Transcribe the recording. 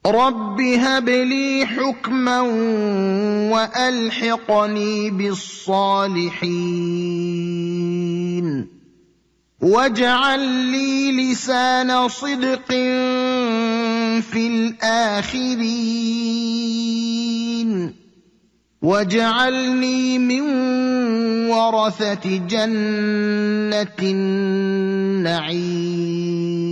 رب هب لي حكما وألحقني بالصالحين واجعل لي لسان صدق في الآخرين واجعلني من ورثة جنة النعيم